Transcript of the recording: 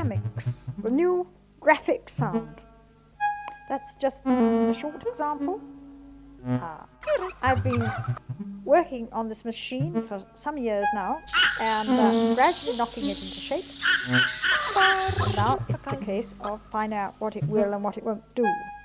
Gramix, the new graphic sound. That's just a short example. I've been working on this machine for some years now and gradually knocking it into shape. And now it's a case of finding out what it will and what it won't do.